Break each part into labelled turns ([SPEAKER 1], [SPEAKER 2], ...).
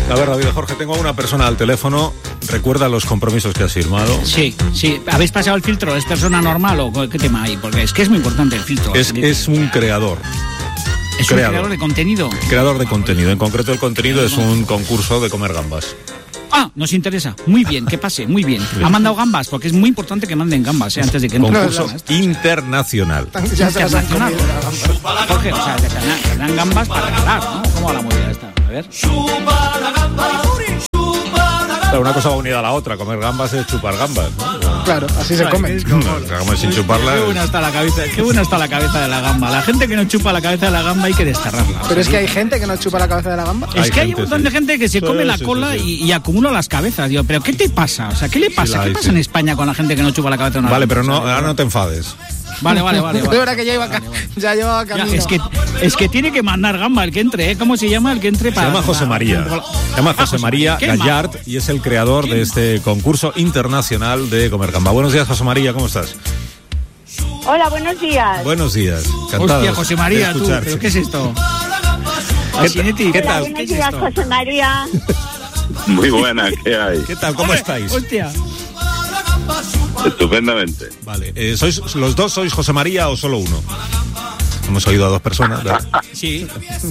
[SPEAKER 1] A ver, David, Jorge, tengo a una persona al teléfono. ¿Recuerda los compromisos que has firmado?
[SPEAKER 2] Sí. ¿Habéis pasado el filtro? ¿Es persona normal o qué tema hay? Porque es que es muy importante el filtro.
[SPEAKER 1] Es un creador.
[SPEAKER 2] ¿Es un creador de contenido?
[SPEAKER 1] Creador de contenido. En concreto, el contenido es un concurso de comer gambas.
[SPEAKER 2] Ah, nos interesa. Muy bien, que pase, muy bien. Ha mandado gambas, porque es muy importante que manden gambas, antes de que no.
[SPEAKER 1] Concurso internacional.
[SPEAKER 2] Ya se las han comido. Jorge, o sea, que dan gambas para regalar, ¿no? ¿Cómo va la movida esta? A ver.
[SPEAKER 1] Pero una cosa va unida a la otra. Comer gambas es chupar gambas, ¿no?
[SPEAKER 3] Claro, así se come.
[SPEAKER 1] Sin chuparla.
[SPEAKER 2] Qué buena está la cabeza de la gamba. La gente que no chupa la cabeza de la gamba hay que desterrarla.
[SPEAKER 3] Pero es que hay gente que no chupa la cabeza de la gamba.
[SPEAKER 2] Es que hay un montón de gente que se come la cola y acumula las cabezas. Digo, ¿pero qué te pasa? O sea, ¿qué le pasa? ¿Qué pasa en España con la gente que no chupa la cabeza de una gamba?
[SPEAKER 1] Vale, pero ahora no te enfades.
[SPEAKER 2] Vale.
[SPEAKER 3] De verdad que ya llevaba camino.
[SPEAKER 2] Es que tiene que mandar gamba el que entre, ¿eh? ¿Cómo se llama el que entre?
[SPEAKER 1] Se llama José María. Se llama José María Gallard y es el creador de este concurso internacional de comer gamba. Buenos días, José María, ¿cómo estás?
[SPEAKER 4] Hola, buenos días.
[SPEAKER 1] Buenos días. Encantado.
[SPEAKER 2] Hostia, José María, tú, ¿pero qué es esto?
[SPEAKER 1] ¿Qué tal?
[SPEAKER 4] Buenos días, José María.
[SPEAKER 5] Muy buena, ¿qué hay?
[SPEAKER 1] ¿Qué tal? ¿Cómo estáis?
[SPEAKER 2] Hostia.
[SPEAKER 5] Estupendamente.
[SPEAKER 1] Vale, ¿los dos sois José María o solo uno? Hemos oído a dos personas, ¿verdad?
[SPEAKER 2] Sí.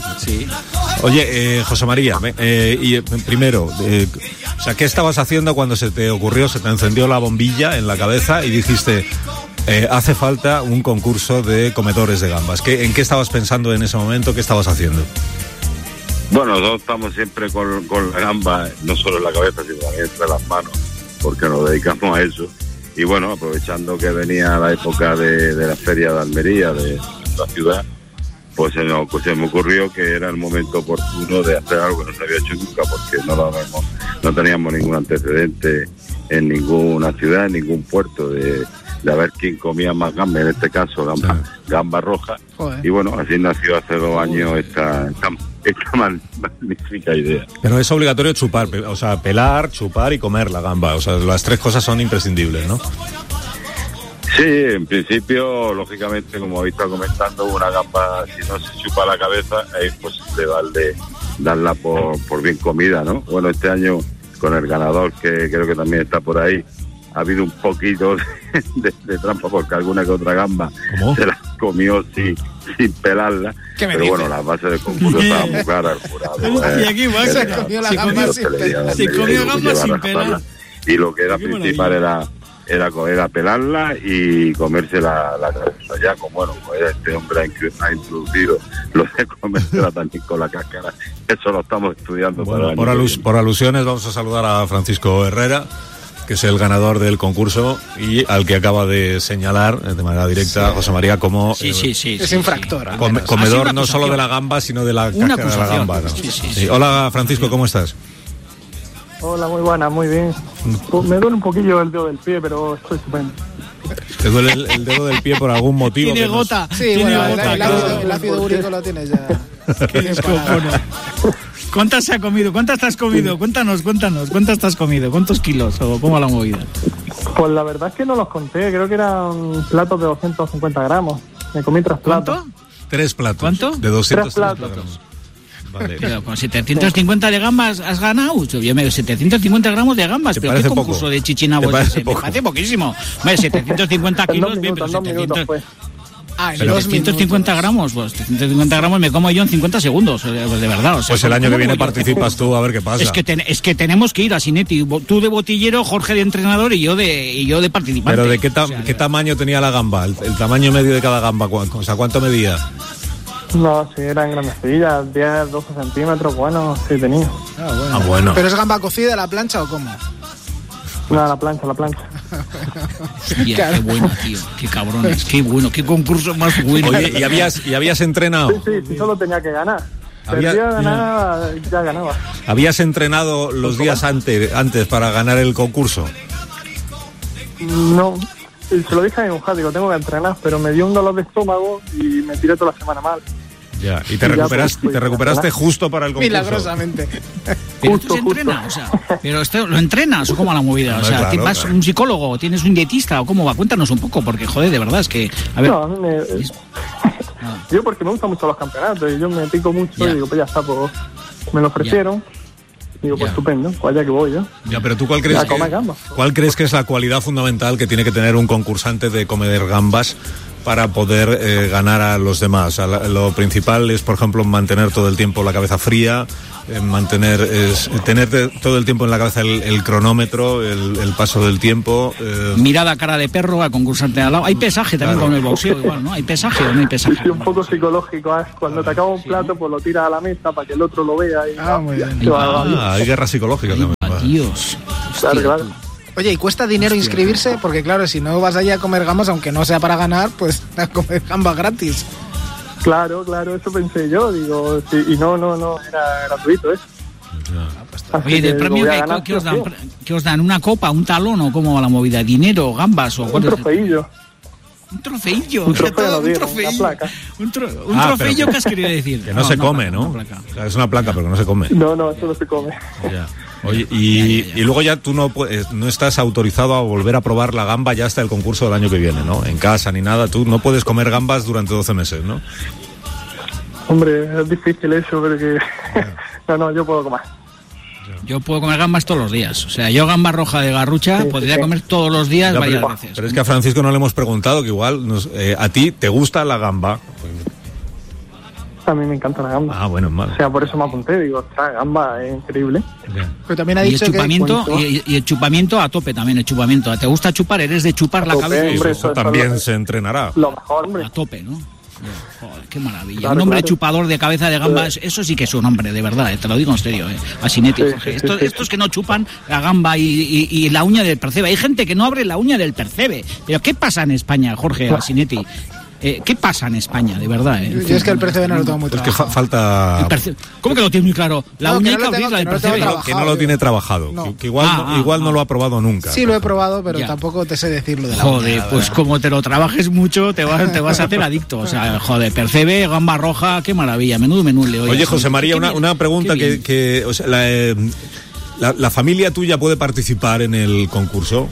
[SPEAKER 1] Oye, José María, primero, o sea, ¿qué estabas haciendo cuando se te encendió la bombilla en la cabeza y dijiste, hace falta un concurso de comedores de gambas? ¿En qué estabas pensando en ese momento? ¿Qué estabas haciendo?
[SPEAKER 5] Bueno, nosotros estamos siempre con la gamba, no solo en la cabeza, sino también entre las manos, porque nos dedicamos a eso. Y bueno, aprovechando que venía la época de la feria de Almería, de la ciudad, pues se me ocurrió que era el momento oportuno de hacer algo que no se había hecho nunca, porque no teníamos ningún antecedente en ninguna ciudad, en ningún puerto de a ver quién comía más gamba, en este caso gamba roja. Joder. Y bueno, así nació hace 2 años esta magnífica idea.
[SPEAKER 1] Pero es obligatorio chupar, o sea, pelar, chupar y comer la gamba, o sea, las 3 cosas son imprescindibles, ¿no?
[SPEAKER 5] Sí, en principio, lógicamente, como habéis estado comentando, una gamba, si no se chupa la cabeza, es imposible darla por bien comida, ¿no? Bueno, este año, con el ganador, que creo que también está por ahí, ha habido un poquito de trampa, porque alguna que otra gamba se la comió sin pelarla. Pero bueno, las bases del concurso estaban muy claras.
[SPEAKER 2] Y aquí se comió la gamba sin pelarla. Se comió gamba sin pelarla.
[SPEAKER 5] Y lo que era principal era pelarla y comerse la cabeza. Ya como este hombre ha introducido lo de comérsela también con la cáscara. Eso lo estamos estudiando.
[SPEAKER 1] Bueno, por alusiones vamos a saludar a Francisco Herrera, que es el ganador del concurso y al que acaba de señalar de manera directa José María como
[SPEAKER 3] es infractor.
[SPEAKER 1] Comedor no solo de la gamba, sino de la cáscara de la gamba, ¿no? Sí. Hola, Francisco, ¿cómo estás?
[SPEAKER 6] Hola, muy buena, muy bien. Me duele un poquillo el dedo del pie, pero estoy estupendo.
[SPEAKER 1] ¿Te duele el dedo del pie por algún motivo?
[SPEAKER 2] Tiene gota.
[SPEAKER 3] Sí,
[SPEAKER 2] tiene
[SPEAKER 3] gota. El ácido úrico lo tienes ya.
[SPEAKER 2] ¿Cuántas se ha comido? ¿Cuántas te has comido? Cuéntanos. ¿Cuántas te has comido? ¿Cuántos kilos? ¿O cómo la movida?
[SPEAKER 6] Pues la verdad es que no los conté. Creo que eran platos de 250 gramos. Me comí 3 platos.
[SPEAKER 2] ¿Cuánto?
[SPEAKER 1] 3 platos.
[SPEAKER 2] ¿Cuánto?
[SPEAKER 1] De 200
[SPEAKER 6] platos.
[SPEAKER 1] Vale.
[SPEAKER 2] Pero con 750 de gambas has ganado. Yo me 750 gramos de gambas. ¿Pero qué concurso poco? De chichinabos ese? Me parece poquísimo. 750 kilos, bien, pero 700... pero 350 gramos, pues 350 gramos me como yo en 50 segundos, pues de verdad. O sea,
[SPEAKER 1] pues el año que viene participas tú, a ver qué pasa.
[SPEAKER 2] Es que tenemos que ir a Sinetti, tú de botillero, Jorge de entrenador y yo de participante.
[SPEAKER 1] Pero ¿de qué tamaño tenía la gamba? El tamaño medio de cada gamba, o sea, ¿cuánto medía?
[SPEAKER 6] No, sí, eran grandecillas, 10, 12 centímetros, bueno, sí tenía.
[SPEAKER 1] Bueno.
[SPEAKER 3] ¿Pero es gamba cocida a la plancha o cómo?
[SPEAKER 6] No, la plancha.
[SPEAKER 2] Hostia, qué bueno, tío, qué cabrones, qué bueno, qué concurso más bueno.
[SPEAKER 1] Oye, ¿y habías entrenado?
[SPEAKER 6] Sí, solo tenía que ganar. Ya ganaba.
[SPEAKER 1] ¿Habías entrenado los días antes para ganar el concurso?
[SPEAKER 6] No, se lo dije a mi mujer, digo, tengo que entrenar, pero me dio un dolor de estómago y me tiré toda la semana mal.
[SPEAKER 1] Ya, y te recuperaste justo para el concurso.
[SPEAKER 3] Milagrosamente.
[SPEAKER 2] Pero tú se entrenas, o sea, pero ¿lo entrenas o cómo la movida? O sea, claro, ¿vas a un psicólogo, tienes un dietista o cómo va? Cuéntanos un poco, porque joder, de verdad es que... A ver.
[SPEAKER 6] No, a mí yo porque me gustan mucho los campeonatos y yo me pico mucho y digo, pues ya está, pues me lo ofrecieron. Digo, pues estupendo, pues allá que voy yo.
[SPEAKER 1] Ya, pero ¿tú cuál crees que es la cualidad fundamental que tiene que tener un concursante de comer gambas para poder ganar a los demás? O sea, lo principal es, por ejemplo, mantener todo el tiempo la cabeza fría, tener todo el tiempo en la cabeza el cronómetro, el paso del tiempo.
[SPEAKER 2] Mirada cara de perro al concursante al lado. Hay pesaje también con el boxeo igual, ¿no? ¿Hay pesaje o no hay pesaje?
[SPEAKER 6] Sí, un poco psicológico. Cuando te acaba un plato, pues lo tiras a la mesa para que el otro lo vea. Y
[SPEAKER 3] muy bien.
[SPEAKER 1] Hay guerra psicológica también.
[SPEAKER 2] Dios.
[SPEAKER 6] Claro.
[SPEAKER 3] Oye, ¿y cuesta dinero inscribirse? Porque claro, si no vas allá a comer gambas, aunque no sea para ganar, pues a comer gambas gratis.
[SPEAKER 6] Claro, eso pensé yo, digo, sí, y no, era gratuito, ¿eh?
[SPEAKER 2] Oye, ¿del premio qué os dan? ¿Una copa, un talón o cómo va la movida? ¿Dinero, gambas o
[SPEAKER 6] un trofeillo?
[SPEAKER 2] Un trofeillo.
[SPEAKER 6] Un trofeillo, una placa.
[SPEAKER 2] Un trofeillo, ¿qué has querido decir?
[SPEAKER 1] Que no se come, ¿no? O sea, es una placa, pero no se come.
[SPEAKER 6] No, eso no se come.
[SPEAKER 1] Ya. Oye, y luego ya tú no estás autorizado a volver a probar la gamba ya hasta el concurso del año que viene, ¿no? En casa ni nada, tú no puedes comer gambas durante 12 meses, ¿no?
[SPEAKER 6] Hombre, es difícil eso, porque no, yo puedo comer.
[SPEAKER 2] Yo puedo comer gambas todos los días. O sea, yo gamba roja de Garrucha podría comer todos los días varias veces.
[SPEAKER 1] Pero es que a Francisco no le hemos preguntado que igual a ti te gusta la gamba.
[SPEAKER 6] A mí me encanta la gamba.
[SPEAKER 1] Ah, bueno, mal.
[SPEAKER 6] O sea, por eso me apunté. Digo, ostras, gamba es increíble.
[SPEAKER 1] Yeah.
[SPEAKER 3] Pero también ha dicho
[SPEAKER 2] y el chupamiento a tope también, el chupamiento. ¿Te gusta chupar? ¿Eres de chupar la cabeza?
[SPEAKER 1] Hombre, eso también se entrenará.
[SPEAKER 6] Lo mejor, hombre.
[SPEAKER 2] A tope, ¿no? Joder, qué maravilla. Claro, un hombre chupador de cabeza de gamba, eso sí que es un hombre, de verdad, te lo digo en serio, Asinetti, Jorge. Estos que no chupan la gamba y la uña del percebe. Hay gente que no abre la uña del percebe. Pero ¿qué pasa en España, Jorge Asinetti? ¿Qué pasa en España, de verdad?
[SPEAKER 3] Yo es que el percebe no lo tengo muy trabajado.
[SPEAKER 1] Es que falta...
[SPEAKER 2] ¿Cómo que lo tienes muy claro? La uña hay que abrirla del percebe.
[SPEAKER 1] Que no lo tiene trabajado. No. Que igual no lo ha probado nunca.
[SPEAKER 3] Sí, lo he probado, pero tampoco te sé decirlo de la uña.
[SPEAKER 2] Joder, pues como te lo trabajes mucho, te vas a hacer adicto. O sea, joder, percebe, gamba roja, qué maravilla. Menudo menú, le oye.
[SPEAKER 1] Oye, José María, una pregunta que o sea, la familia tuya puede participar en el concurso.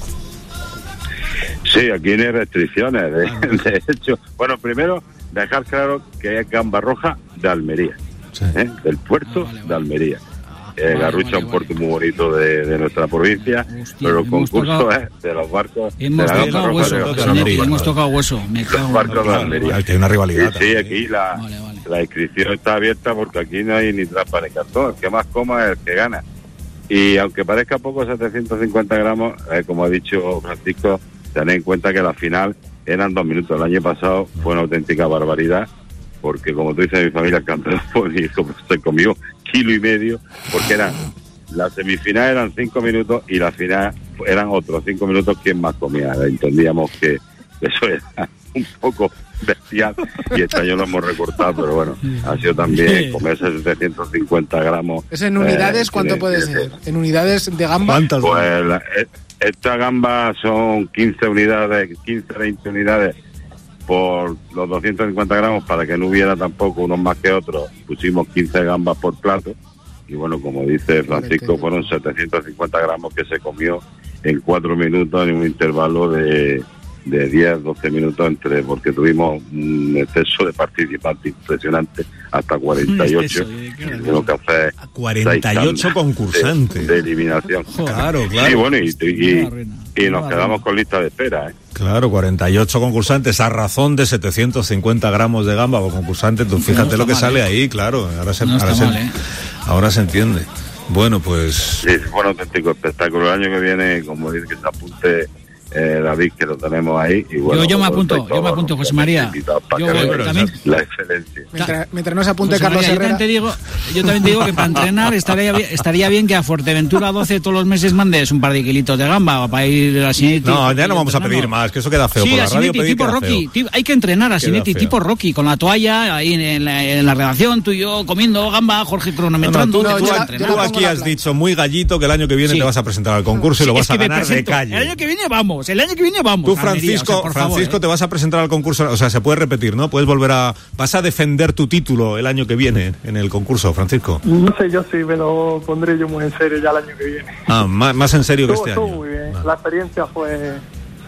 [SPEAKER 5] Sí, aquí no hay restricciones, de hecho. Bueno, primero, dejar claro que es gamba roja de Almería, del puerto de Almería. Garrucha es un puerto muy bonito de nuestra provincia, pero el concurso es de los barcos de la gamba roja de Almería.
[SPEAKER 2] Hemos tocado hueso,
[SPEAKER 5] los barcos de Almería.
[SPEAKER 1] Hay una rivalidad.
[SPEAKER 5] Sí, aquí la inscripción está abierta porque aquí no hay ni trampa ni cartón. El que más coma es el que gana. Y aunque parezca poco, 750 gramos, como ha dicho Francisco, tened en cuenta que la final eran 2 minutos. El año pasado fue una auténtica barbaridad, porque como tú dices, mi familia el campeón se comió 1,5 kilos, porque la semifinal eran 5 minutos y la final eran otros 5 minutos quien más comía. Entendíamos que eso era un poco bestial y este año lo hemos recortado, pero bueno, ha sido también comerse 750 gramos.
[SPEAKER 3] ¿Es en unidades? ¿Cuánto puede ser? ¿En unidades de gamba?
[SPEAKER 1] ¿Cuántas?
[SPEAKER 5] Pues esta gamba son 15, 20 unidades por los 250 gramos, para que no hubiera tampoco unos más que otros. Pusimos 15 gambas por plato y bueno, como dice Francisco, fueron 750 gramos que se comió en 4 minutos en un intervalo de 10-12 minutos porque tuvimos un exceso de participantes impresionante, hasta 48. Tengo que hacer
[SPEAKER 1] 48 concursantes
[SPEAKER 5] de eliminación.
[SPEAKER 1] Claro.
[SPEAKER 5] Sí, bueno, y nos quedamos con lista de espera,
[SPEAKER 1] Claro, 48 concursantes a razón de 750 gramos de gamba por concursante. Tú fíjate lo que sale ahí, claro. Ahora se entiende. Bueno, pues...
[SPEAKER 5] Sí, fue un auténtico espectáculo. El año que viene, como dice, que se apunte David, que lo tenemos ahí. Y bueno,
[SPEAKER 2] yo me apunto, José María. Yo voy, también.
[SPEAKER 5] La excelencia.
[SPEAKER 3] Mientras no se apunte José Carlos
[SPEAKER 2] María,
[SPEAKER 3] Herrera.
[SPEAKER 2] Yo también te digo que para entrenar estaría bien que a Fuerteventura 12 todos los meses mandes un par de kilitos de gamba para ir a Asinetti.
[SPEAKER 1] No, ya no vamos a pedir más, que eso queda feo.
[SPEAKER 2] Sí,
[SPEAKER 1] por la
[SPEAKER 2] Asinetti,
[SPEAKER 1] radio
[SPEAKER 2] tipo Rocky. Hay que entrenar a Asinetti, tipo Rocky, con la toalla ahí en la redacción, tú y yo comiendo gamba, Jorge cronometrando.
[SPEAKER 1] Tú aquí has dicho muy gallito que el año que viene te vas a presentar al concurso y lo vas a ganar de calle.
[SPEAKER 2] El año que viene vamos.
[SPEAKER 1] Tú, Francisco, te vas a presentar al concurso, o sea, se puede repetir, ¿no? Puedes vas a defender tu título el año que viene en el concurso, Francisco.
[SPEAKER 6] No sé, yo sí, me lo pondré yo muy en serio ya el año que viene.
[SPEAKER 1] Más en serio que este año.
[SPEAKER 6] Muy bien, la experiencia fue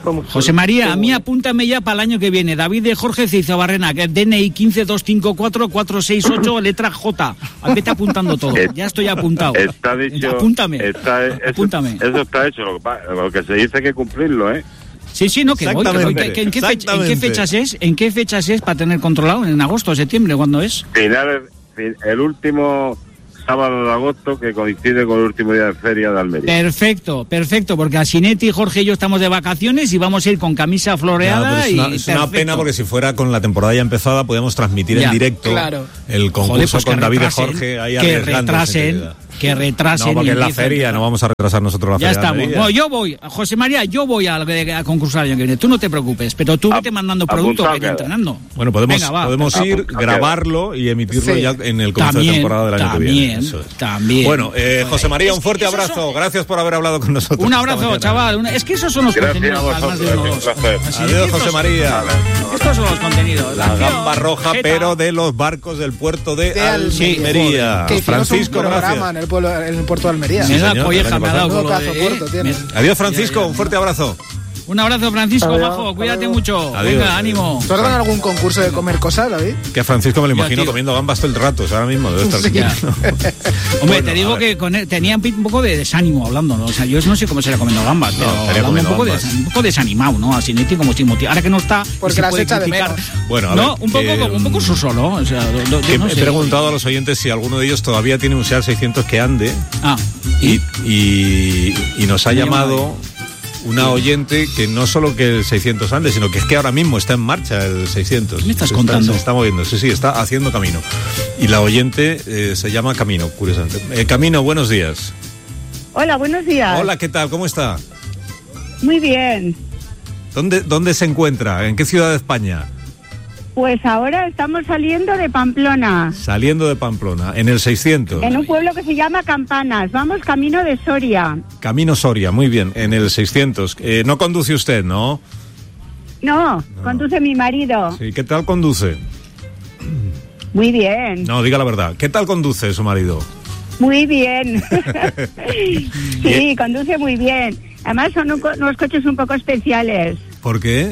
[SPEAKER 2] José María, a mí apúntame ya para el año que viene. David de Jorge Cizabarrena, que es DNI 15254-468, letra J. Vete apuntando todo. Ya estoy apuntado.
[SPEAKER 5] Está dicho.
[SPEAKER 2] Apúntame.
[SPEAKER 5] Apúntame. Eso está hecho. Lo que se dice que cumplirlo, ¿eh?
[SPEAKER 2] Sí, no, que voy. ¿En qué fechas es? ¿En qué fechas es para tener controlado? ¿En agosto o septiembre? ¿Cuándo es?
[SPEAKER 5] El último sábado de agosto, que coincide con el último día de feria de Almería.
[SPEAKER 2] Perfecto, porque Asinetti, Jorge y yo estamos de vacaciones y vamos a ir con camisa floreada.
[SPEAKER 1] Es una pena, porque si fuera con la temporada ya empezada, podíamos transmitir en directo el concurso con David y Jorge ahí arriesgándose.
[SPEAKER 2] Que retrasen.
[SPEAKER 1] No, porque es la feria, no vamos a retrasar nosotros la feria.
[SPEAKER 2] Ya estamos. Bueno, yo voy, José María, a concursar el año que viene. Tú no te preocupes, pero tú vete mandando productos que entrenando.
[SPEAKER 1] Bueno, podemos ir, grabarlo y emitirlo ya en el comienzo de temporada del año que viene. También. Bueno, José María, un fuerte abrazo. Gracias por haber hablado con nosotros.
[SPEAKER 2] Un abrazo, chaval. Es que esos son los contenidos.
[SPEAKER 1] Adiós, José María.
[SPEAKER 2] Estos son los contenidos.
[SPEAKER 1] La gamba roja, pero de los barcos del puerto de Almería. Francisco, gracias.
[SPEAKER 3] En el puerto de Almería.
[SPEAKER 1] Adiós, Francisco, un fuerte abrazo.
[SPEAKER 2] Un abrazo, Francisco, bajo, cuídate mucho.
[SPEAKER 1] Adiós.
[SPEAKER 2] Venga, ánimo.
[SPEAKER 3] ¿Tú has ganado algún concurso de comer cosas, David?
[SPEAKER 1] Que a Francisco me lo imagino comiendo gambas todo el rato, ahora mismo debe estar
[SPEAKER 2] Hombre, te digo que tenía un poco de desánimo hablando, ¿no? O sea, yo no sé cómo se le comiendo gambas, pero hablando un poco desanimado, ¿no? Así como sin motivo. Ahora que no está,
[SPEAKER 3] porque las echa de menos.
[SPEAKER 1] Bueno,
[SPEAKER 2] no, un poco su solo, o sea,
[SPEAKER 1] he preguntado a los oyentes si alguno de ellos todavía tiene un SEAT 600 que ande. Y nos ha llamado una oyente que no solo que el 600 ande, sino que es que ahora mismo está en marcha el 600.
[SPEAKER 2] ¿Qué me estás contando?
[SPEAKER 1] Se está moviendo, sí, está haciendo camino. Y la oyente se llama Camino, curiosamente. Camino, buenos días.
[SPEAKER 4] Hola, buenos días.
[SPEAKER 1] Hola, ¿qué tal? ¿Cómo está?
[SPEAKER 4] Muy bien.
[SPEAKER 1] ¿Dónde se encuentra? ¿En qué ciudad de España?
[SPEAKER 4] Pues ahora estamos saliendo de Pamplona.
[SPEAKER 1] Saliendo de Pamplona, en el 600.
[SPEAKER 4] En un pueblo que se llama Campanas. Vamos camino de Soria.
[SPEAKER 1] Camino Soria, muy bien, en el 600. No conduce usted, ¿no?
[SPEAKER 4] No, conduce mi marido.
[SPEAKER 1] Sí, ¿qué tal conduce?
[SPEAKER 4] Muy bien.
[SPEAKER 1] No, diga la verdad. ¿Qué tal conduce su marido?
[SPEAKER 4] Muy bien. Sí, conduce muy bien. Además son unos coches un poco especiales.
[SPEAKER 1] ¿Por qué?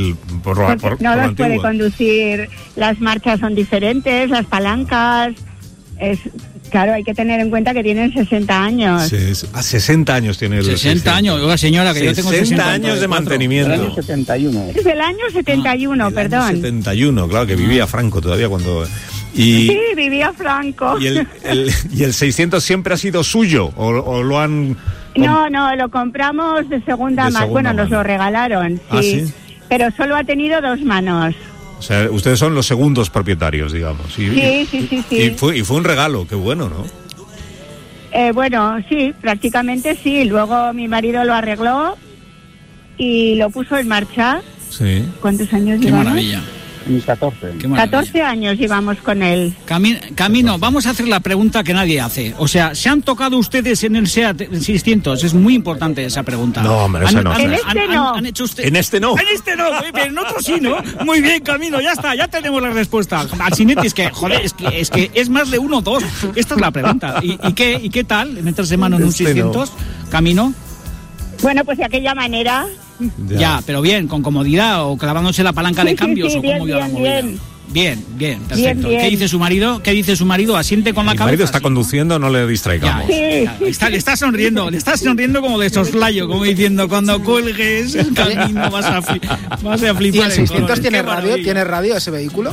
[SPEAKER 4] No los puede conducir, las marchas son diferentes, las palancas. Claro, hay que tener en cuenta que tienen 60 años.
[SPEAKER 1] 60 años tiene el
[SPEAKER 2] 60 años, oiga señora, que yo tengo
[SPEAKER 1] 60 años de mantenimiento.
[SPEAKER 6] El año 71.
[SPEAKER 4] Es el año 71, perdón.
[SPEAKER 1] Año 71, claro, que vivía Franco todavía cuando...
[SPEAKER 4] Sí, vivía Franco.
[SPEAKER 1] ¿Y el 600 siempre ha sido suyo o lo han...?
[SPEAKER 4] No, lo compramos de segunda mano. Bueno, nos lo regalaron, sí.
[SPEAKER 1] ¿Sí?
[SPEAKER 4] Pero solo ha tenido 2 manos.
[SPEAKER 1] O sea, ustedes son los segundos propietarios, digamos.
[SPEAKER 4] Sí.
[SPEAKER 1] Y fue un regalo, qué bueno, ¿no?
[SPEAKER 4] Bueno, sí, prácticamente sí. Luego mi marido lo arregló y lo puso en marcha.
[SPEAKER 1] Sí.
[SPEAKER 4] ¿Cuántos años
[SPEAKER 2] Qué
[SPEAKER 4] llevamos?
[SPEAKER 2] Maravilla.
[SPEAKER 6] 14.
[SPEAKER 4] 14 años llevamos con él.
[SPEAKER 2] Camino, vamos a hacer la pregunta que nadie hace. O sea, ¿se han tocado ustedes en el SEAT 600? Es muy importante esa pregunta.
[SPEAKER 1] No, hombre, esa no.
[SPEAKER 4] En este no.
[SPEAKER 2] En este no. Muy bien, en otro sí, ¿no? Muy bien, Camino, ya está, ya tenemos la respuesta. Asinetti, es que es más de 1 o 2. Esta es la pregunta. ¿Y qué tal meterse mano en un 600? Camino.
[SPEAKER 4] Bueno, pues de aquella manera.
[SPEAKER 2] Ya, pero bien, con comodidad o clavándose la palanca de cambios o cómo iba la movida. Bien, perfecto.
[SPEAKER 4] Bien.
[SPEAKER 2] ¿Qué dice su marido? ¿Asiente con la cabeza?
[SPEAKER 1] Mi marido está conduciendo, no le distraigamos.
[SPEAKER 2] Le está sonriendo como de soslayo, como diciendo, cuando cuelgues el camino vas a flipar.
[SPEAKER 3] ¿Y el 600 tiene radio? ¿Tiene radio ese vehículo?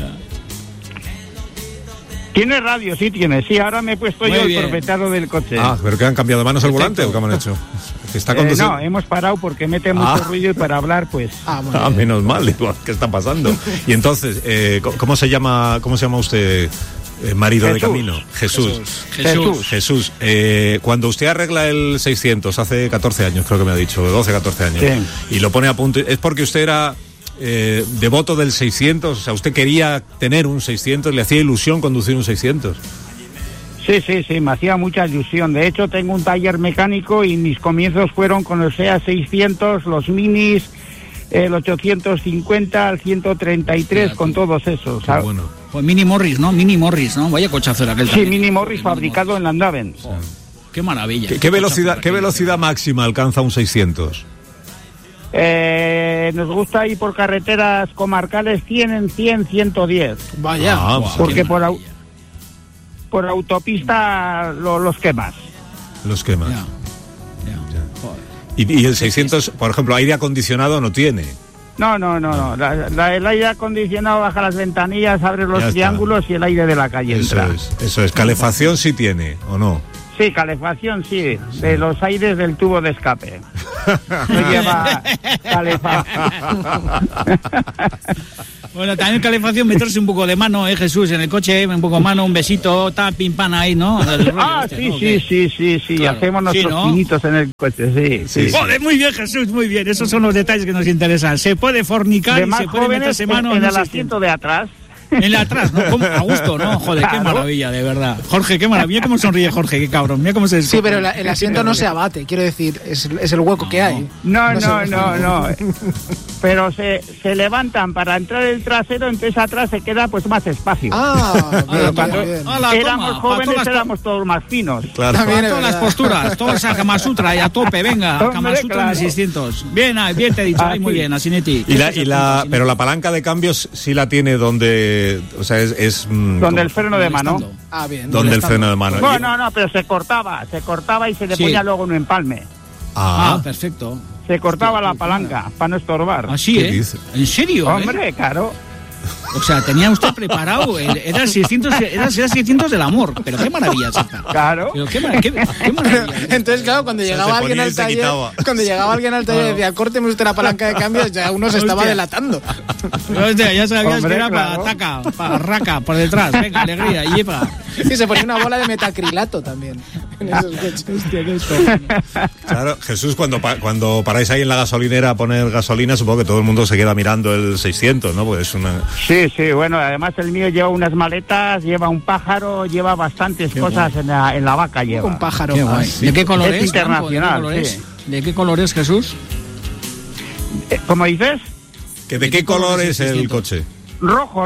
[SPEAKER 6] Tiene radio, sí tiene. Sí, ahora me he puesto yo el propietario del coche.
[SPEAKER 1] ¿Pero que han cambiado de manos el volante o qué han hecho? ¿Está conduciendo?
[SPEAKER 6] No, hemos parado porque mete mucho ruido y para hablar, pues...
[SPEAKER 1] menos mal, igual, ¿qué está pasando? Y entonces, ¿cómo se llama usted, marido
[SPEAKER 6] Jesús.
[SPEAKER 1] de Camino? Jesús. Cuando usted arregla el 600, hace 14 años, creo que me ha dicho, 12, 14 años, y lo pone a punto, ¿es porque usted era... devoto del 600, o sea, usted quería tener un 600, le hacía ilusión conducir un 600?
[SPEAKER 6] Sí, me hacía mucha ilusión. De hecho, tengo un taller mecánico y mis comienzos fueron con el SEAT 600, los minis, el 850, el 133, con todos esos.
[SPEAKER 2] Bueno. Pues Mini Morris, ¿no? Vaya cochazo era aquel.
[SPEAKER 6] Sí, Mini Morris fabricado en Landaven.
[SPEAKER 2] Qué maravilla.
[SPEAKER 1] ¿Qué velocidad máxima alcanza un 600?
[SPEAKER 6] Nos gusta ir por carreteras comarcales 100, 110.
[SPEAKER 3] Vaya.
[SPEAKER 6] Porque por autopista los quemas.
[SPEAKER 1] Los quemas. Ya. ¿Y el 600, por ejemplo, aire acondicionado no tiene?
[SPEAKER 6] No. El aire acondicionado baja las ventanillas, abre los triángulos y el aire de la calle entra.
[SPEAKER 1] Eso es. ¿Calefacción sí tiene o no?
[SPEAKER 6] Sí, calefacción sí, de los aires del tubo de escape. No lleva calefacción.
[SPEAKER 2] Bueno, también calefacción, meterse un poco de mano, Jesús, en el coche, un poco de mano, un besito, pim, pam, ahí, ¿no?
[SPEAKER 6] Sí. Claro. Hacemos nuestros pinitos en el coche, sí.
[SPEAKER 2] Joder, muy bien, Jesús, muy bien. Esos son los detalles que nos interesan. Se puede fornicar y se puede meterse mano
[SPEAKER 6] en el asiento de atrás.
[SPEAKER 2] En la atrás, ¿no? A gusto, ¿no? Joder, qué maravilla, de verdad. Jorge, qué maravilla. Mira cómo sonríe Jorge, qué cabrón. Mira cómo se...
[SPEAKER 3] Sí, pero el asiento no se abate, quiero decir, es el hueco que hay.
[SPEAKER 6] No. Pero se levantan para entrar el trasero, entonces atrás se queda pues más espacio. Cuando éramos jóvenes éramos todos más finos.
[SPEAKER 2] Claro. Todas las posturas, toda esa Kama Sutra y a tope, venga, Kama Sutra en el 600. Bien te he dicho, muy bien, Asinetti.
[SPEAKER 1] Pero la palanca de cambios sí la tiene donde... O sea, es
[SPEAKER 6] donde el freno de mano.
[SPEAKER 3] Bien.
[SPEAKER 1] Donde el freno de mano.
[SPEAKER 6] Bueno, no, pero se cortaba y se le ponía luego un empalme.
[SPEAKER 2] Perfecto.
[SPEAKER 6] Se cortaba la palanca para no estorbar.
[SPEAKER 2] Así, ¿En serio?
[SPEAKER 6] Hombre, claro.
[SPEAKER 2] O sea, tenía usted preparado, era 600 del amor, pero qué maravilla esta.
[SPEAKER 6] Claro.
[SPEAKER 2] Pero qué maravilla.
[SPEAKER 3] Entonces, claro, cuando llegaba alguien al taller, decía, córteme usted la palanca de cambios, ya uno se estaba delatando.
[SPEAKER 2] Hostia, ya sabías que era para raca, por detrás, venga, alegría, y lleva.
[SPEAKER 3] Y se ponía una bola de metacrilato también en esos coches.
[SPEAKER 2] Hostia, qué historia.
[SPEAKER 1] Claro, Jesús, cuando paráis ahí en la gasolinera a poner gasolina, supongo que todo el mundo se queda mirando el 600, ¿no? Pues es una...
[SPEAKER 6] Sí, bueno, además el mío lleva unas maletas, lleva un pájaro, lleva bastantes cosas en la vaca lleva.
[SPEAKER 3] Un pájaro.
[SPEAKER 2] Qué guay. ¿De qué color es?
[SPEAKER 6] Internacional,
[SPEAKER 2] ¿De qué color es, Jesús?
[SPEAKER 6] ¿Cómo dices?
[SPEAKER 1] ¿De qué color es el coche?
[SPEAKER 6] Rojo.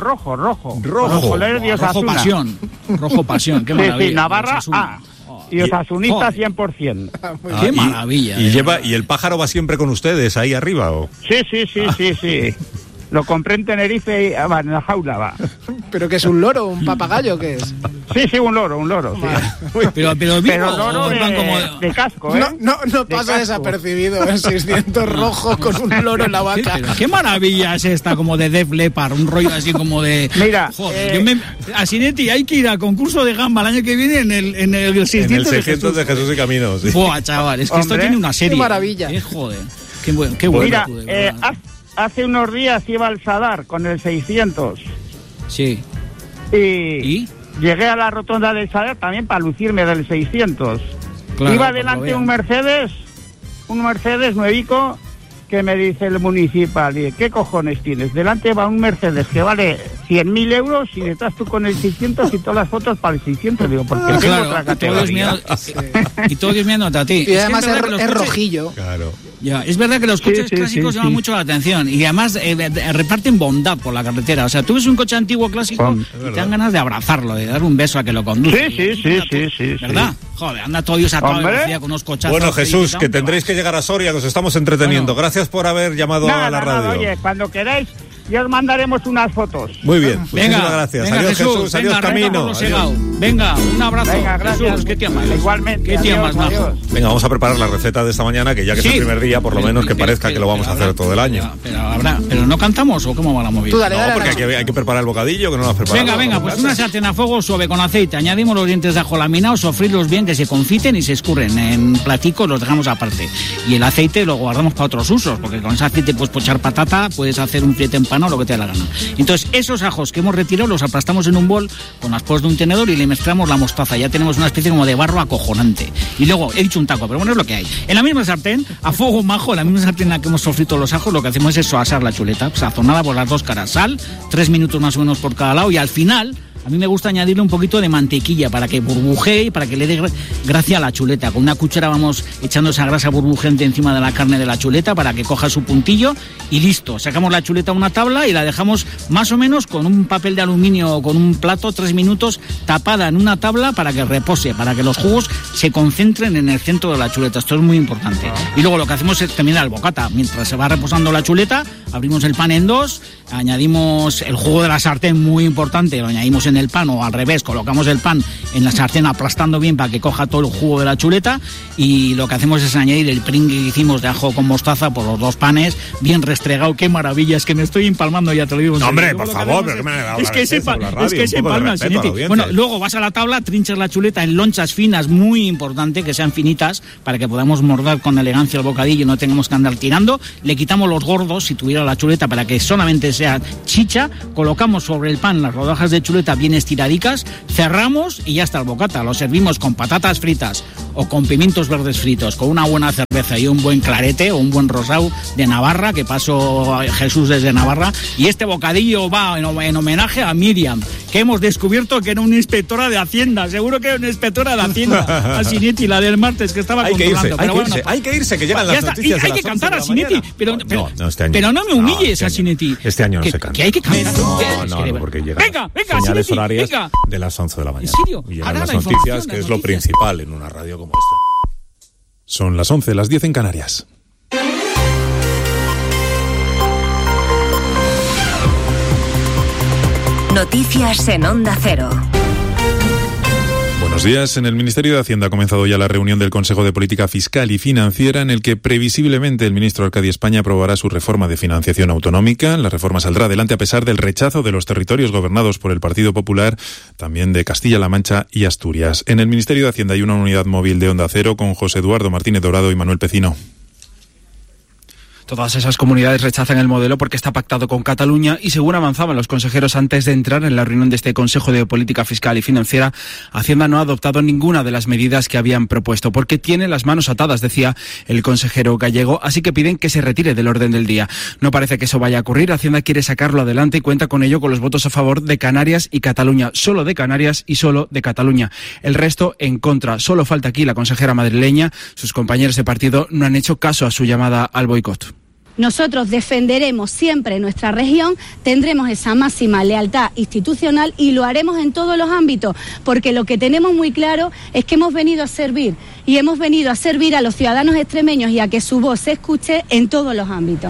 [SPEAKER 2] Rojo pasión, qué maravilla.
[SPEAKER 6] Sí, Navarra A. Y Osasunista 100%.
[SPEAKER 2] Qué maravilla.
[SPEAKER 1] ¿Y el pájaro va siempre con ustedes ahí arriba? ¿O?
[SPEAKER 6] Sí. Lo compré en Tenerife y en la jaula va.
[SPEAKER 3] ¿Pero qué es, un loro, un papagayo, qué es?
[SPEAKER 6] Sí, un loro. Sí.
[SPEAKER 2] Pero
[SPEAKER 6] loro de casco, ¿eh?
[SPEAKER 3] No pasa desapercibido el 600 rojo con un loro en la vaca.
[SPEAKER 2] Pero qué maravilla es esta, como de Def Leppard, un rollo así como de...
[SPEAKER 6] Mira,
[SPEAKER 2] Asinetti, hay que ir al concurso de gamba el año que viene en el 600,
[SPEAKER 1] en el 600 de Jesús y Camino. Sí.
[SPEAKER 2] Buah, chaval, es que esto tiene una serie.
[SPEAKER 3] Qué maravilla.
[SPEAKER 2] Joder, qué bueno.
[SPEAKER 6] Mira, hace unos días iba al Sadar con el 600.
[SPEAKER 2] Sí.
[SPEAKER 6] ¿Y? Llegué a la rotonda del Sadar también para lucirme del 600.
[SPEAKER 2] Claro,
[SPEAKER 6] iba delante un Mercedes nuevico, que me dice el municipal, ¿qué cojones tienes? Delante va un Mercedes que vale 100.000 euros y detrás tú con el 600 y todas las fotos para el 600. Digo, porque tengo otra categoría.
[SPEAKER 2] Y todo Dios mirándote a ti.
[SPEAKER 3] Y además es rojillo.
[SPEAKER 1] Claro.
[SPEAKER 2] Ya, es verdad que los coches clásicos llaman mucho la atención y además reparten bondad por la carretera. O sea, tú ves un coche antiguo clásico y te dan ganas de abrazarlo, de dar un beso a que lo conduce.
[SPEAKER 6] Sí.
[SPEAKER 2] ¿Verdad? Joder, anda todo Dios a toda velocidad con unos cochazos.
[SPEAKER 1] Bueno, Jesús, que tendréis que llegar a Soria, que os estamos entreteniendo.
[SPEAKER 2] Bueno.
[SPEAKER 1] Gracias por haber llamado a la radio.
[SPEAKER 6] Oye, cuando queráis, ya os mandaremos unas fotos.
[SPEAKER 1] Muy bien,
[SPEAKER 2] muchísimas
[SPEAKER 1] gracias. Adiós, Jesús, adiós, Camino.
[SPEAKER 2] Venga, un abrazo.
[SPEAKER 6] Venga, gracias.
[SPEAKER 2] Jesús, ¿qué te amas?
[SPEAKER 6] Igualmente.
[SPEAKER 2] ¿Qué te amas, majo?
[SPEAKER 1] Venga, vamos a preparar la receta de esta mañana, que ya que es el primer día, por lo menos que parezca que lo vamos a hacer todo el año.
[SPEAKER 2] Pero no cantamos, ¿o cómo va la movida?
[SPEAKER 3] Tú dale,
[SPEAKER 1] no, porque hay que preparar el bocadillo, que no lo has preparado.
[SPEAKER 2] Venga, pues una sartén a fuego suave con aceite. Añadimos los dientes de ajo laminados, sofrirlos bien, que se confiten y se escurren en platicos, los dejamos aparte. Y el aceite lo guardamos para otros usos, porque con ese aceite puedes pochar patata, puedes hacer un filete empanado, lo que te dé la gana. Entonces, esos ajos que hemos retirado los aplastamos en un bol con las poros de un tenedor y le mezclamos la mostaza. Ya tenemos una especie como de barro acojonante. Y luego, he dicho un taco, pero bueno, es lo que hay. En la misma sartén, a fuego majo, en la misma sartén en la que hemos sofrito los ajos, lo que hacemos es asar la chuleta, sazonada por las dos caras. Sal, 3 minutos más o menos por cada lado, y al final a mí me gusta añadirle un poquito de mantequilla para que burbujee y para que le dé gracia a la chuleta. Con una cuchara vamos echando esa grasa burbujeante encima de la carne de la chuleta para que coja su puntillo y listo. Sacamos la chuleta a una tabla y la dejamos más o menos con un papel de aluminio o con un plato 3 minutos tapada en una tabla para que repose, para que los jugos se concentren en el centro de la chuleta. Esto es muy importante. Y luego lo que hacemos es terminar el bocata. Mientras se va reposando la chuleta, abrimos el pan en dos, añadimos el jugo de la sartén, muy importante, lo añadimos en el pan o al revés, colocamos el pan en la sartén aplastando bien para que coja todo el jugo de la chuleta y lo que hacemos es añadir el pringui que hicimos de ajo con mostaza por los 2 panes, bien restregado. ¡Qué maravilla! Es que me estoy empalmando, ya te lo digo.
[SPEAKER 1] No, hombre, por favor, pero ¿qué me
[SPEAKER 2] es que se empalma, Sinetti. Bueno, luego vas a la tabla, trinchas la chuleta en lonchas finas, muy importante que sean finitas para que podamos morder con elegancia el bocadillo y no tengamos que andar tirando. Le quitamos los gordos, si tuviera la chuleta, para que solamente sea chicha. Colocamos sobre el pan las rodajas de chuleta bien estiradicas, cerramos y ya está el bocata. Lo servimos con patatas fritas o con pimientos verdes fritos, con una buena cerveza y un buen clarete o un buen rosado de Navarra, que pasó Jesús desde Navarra. Y este bocadillo va en homenaje a Miriam, que hemos descubierto que era una inspectora de Hacienda. Seguro que era una inspectora de Hacienda. A Sinetti, la del martes, que estaba controlando.
[SPEAKER 1] Hay que irse, que llegan las noticias.
[SPEAKER 2] Hay que cantar a Sinetti, pero no me humilles a Sinetti.
[SPEAKER 1] Este año no se canta.
[SPEAKER 2] Que hay que cantar.
[SPEAKER 1] No, porque llegan
[SPEAKER 2] venga,
[SPEAKER 1] señales
[SPEAKER 2] Sinetti,
[SPEAKER 1] horarias
[SPEAKER 2] venga.
[SPEAKER 1] de las 11 de la mañana.
[SPEAKER 2] ¿En serio?
[SPEAKER 1] Y llegan las noticias, que es lo principal en una radio como esta. Son las 11, las 10 en Canarias.
[SPEAKER 7] Noticias en Onda Cero.
[SPEAKER 8] Buenos días. En el Ministerio de Hacienda ha comenzado ya la reunión del Consejo de Política Fiscal y Financiera, en el que previsiblemente el ministro Arcadi España aprobará su reforma de financiación autonómica. La reforma saldrá adelante a pesar del rechazo de los territorios gobernados por el Partido Popular, también de Castilla-La Mancha y Asturias. En el Ministerio de Hacienda hay una unidad móvil de Onda Cero con José Eduardo Martínez Dorado y Manuel Pecino.
[SPEAKER 9] Todas esas comunidades rechazan el modelo porque está pactado con Cataluña y, según avanzaban los consejeros antes de entrar en la reunión de este Consejo de Política Fiscal y Financiera, Hacienda no ha adoptado ninguna de las medidas que habían propuesto porque tiene las manos atadas, decía el consejero gallego, así que piden que se retire del orden del día. No parece que eso vaya a ocurrir. Hacienda quiere sacarlo adelante y cuenta con ello con los votos a favor de Canarias y Cataluña, solo de Canarias y solo de Cataluña. El resto en contra. Solo falta aquí la consejera madrileña. Sus compañeros de partido no han hecho caso a su llamada al boicot.
[SPEAKER 10] Nosotros defenderemos siempre nuestra región, tendremos esa máxima lealtad institucional y lo haremos en todos los ámbitos, porque lo que tenemos muy claro es que hemos venido a servir y hemos venido a servir a los ciudadanos extremeños y a que su voz se escuche en todos los ámbitos.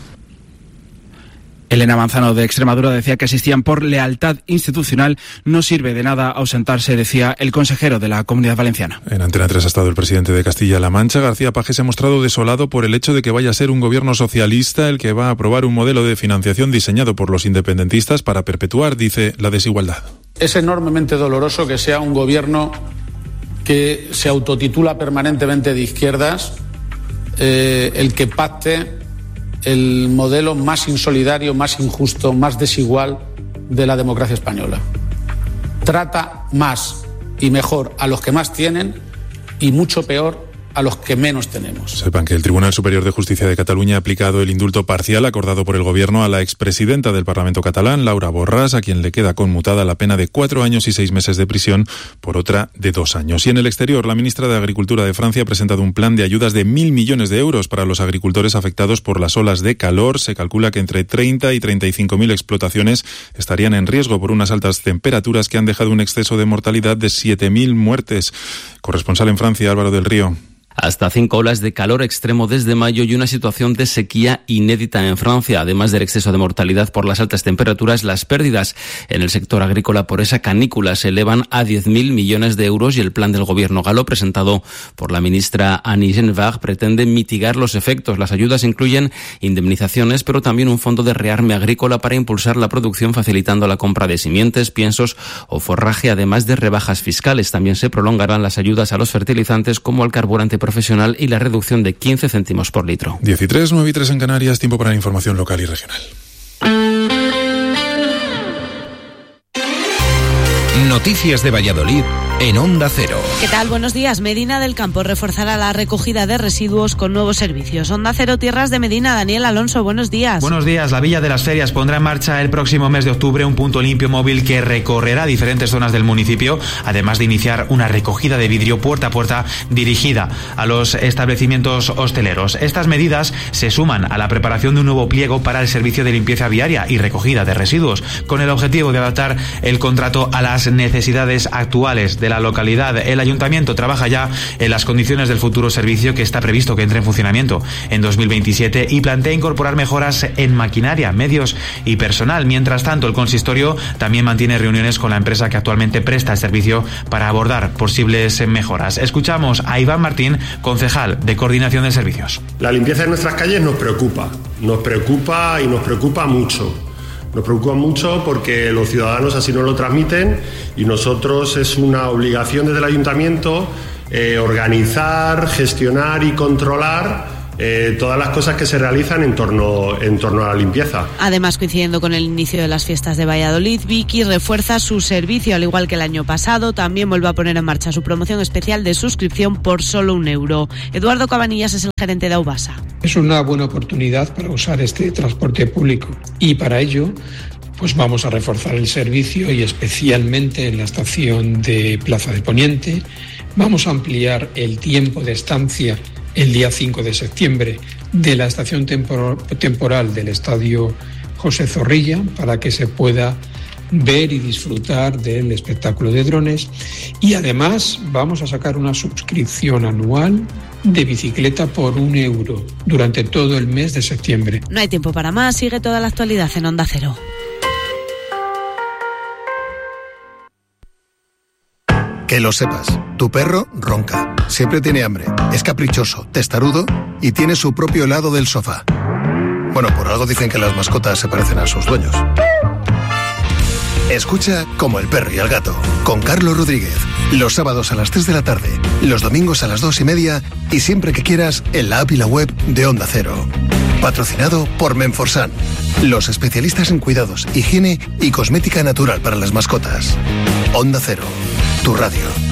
[SPEAKER 9] Elena Manzano de Extremadura decía que asistían por lealtad institucional. No sirve de nada ausentarse, decía el consejero de la Comunidad Valenciana.
[SPEAKER 8] En Antena 3 ha estado el presidente de Castilla-La Mancha. García Paje se ha mostrado desolado por el hecho de que vaya a ser un gobierno socialista el que va a aprobar un modelo de financiación diseñado por los independentistas para perpetuar, dice, la desigualdad.
[SPEAKER 11] Es enormemente doloroso que sea un gobierno que se autotitula permanentemente de izquierdas el que pacte el modelo más insolidario, más injusto, más desigual de la democracia española. Trata más y mejor a los que más tienen y mucho peor a los que menos tenemos.
[SPEAKER 8] Sepan que el Tribunal Superior de Justicia de Cataluña ha aplicado el indulto parcial acordado por el Gobierno a la expresidenta del Parlamento catalán, Laura Borràs, a quien le queda conmutada la pena de 4 años y 6 meses de prisión por otra de 2 años. Y en el exterior, la ministra de Agricultura de Francia ha presentado un plan de ayudas de 1.000 millones de euros para los agricultores afectados por las olas de calor. Se calcula que entre 30 y 35.000 explotaciones estarían en riesgo por unas altas temperaturas que han dejado un exceso de mortalidad de 7.000 muertes. Corresponsal en Francia, Álvaro del Río.
[SPEAKER 12] Hasta 5 olas de calor extremo desde mayo y una situación de sequía inédita en Francia. Además del exceso de mortalidad por las altas temperaturas, las pérdidas en el sector agrícola por esa canícula se elevan a 10.000 millones de euros y el plan del gobierno galo presentado por la ministra Annie Genevard pretende mitigar los efectos. Las ayudas incluyen indemnizaciones, pero también un fondo de rearme agrícola para impulsar la producción facilitando la compra de simientes, piensos o forraje, además de rebajas fiscales. También se prolongarán las ayudas a los fertilizantes como al carburante profesional y la reducción de 15 céntimos por litro.
[SPEAKER 8] 13, 9 y 3 en Canarias, tiempo para la información local y regional.
[SPEAKER 13] Noticias de Valladolid en Onda Cero.
[SPEAKER 14] ¿Qué tal? Buenos días. Medina del Campo reforzará la recogida de residuos con nuevos servicios. Onda Cero, Tierras de Medina. Daniel Alonso, buenos días.
[SPEAKER 15] Buenos días. La Villa de las Ferias pondrá en marcha el próximo mes de octubre un punto limpio móvil que recorrerá diferentes zonas del municipio, además de iniciar una recogida de vidrio puerta a puerta dirigida a los establecimientos hosteleros. Estas medidas se suman a la preparación de un nuevo pliego para el servicio de limpieza viaria y recogida de residuos, con el objetivo de adaptar el contrato a las necesidades actuales de la localidad. El ayuntamiento trabaja ya en las condiciones del futuro servicio que está previsto que entre en funcionamiento en 2027 y plantea incorporar mejoras en maquinaria, medios y personal. Mientras tanto, el consistorio también mantiene reuniones con la empresa que actualmente presta el servicio para abordar posibles mejoras. Escuchamos a Iván Martín, concejal de Coordinación de Servicios.
[SPEAKER 16] La limpieza de nuestras calles nos preocupa y nos preocupa mucho. Nos preocupa mucho porque los ciudadanos así nos lo transmiten y nosotros es una obligación desde el ayuntamiento organizar, gestionar y controlar todas las cosas que se realizan en torno a la limpieza.
[SPEAKER 14] Además, coincidiendo con el inicio de las fiestas de Valladolid, Vicky refuerza su servicio, al igual que el año pasado. También vuelve a poner en marcha su promoción especial de suscripción por solo €1. Eduardo Cabanillas es el gerente de Aubasa.
[SPEAKER 17] Es una buena oportunidad para usar este transporte público y para ello pues vamos a reforzar el servicio y especialmente en la estación de Plaza de Poniente. Vamos a ampliar el tiempo de estancia el día 5 de septiembre de la estación temporal del Estadio José Zorrilla para que se pueda ver y disfrutar del espectáculo de drones, y además vamos a sacar una suscripción anual de bicicleta por €1 durante todo el mes de septiembre.
[SPEAKER 14] No hay tiempo para más, sigue toda la actualidad en Onda Cero.
[SPEAKER 18] Que lo sepas, tu perro ronca, siempre tiene hambre, es caprichoso, testarudo y tiene su propio lado del sofá. Bueno, por algo dicen que las mascotas se parecen a sus dueños. Escucha Como el perro y el gato, con Carlos Rodríguez, los sábados a las 3 de la tarde, los domingos a las 2:30 y siempre que quieras en la app y la web de Onda Cero. Patrocinado por Menforsan, los especialistas en cuidados, higiene y cosmética natural para las mascotas. Onda Cero, tu radio.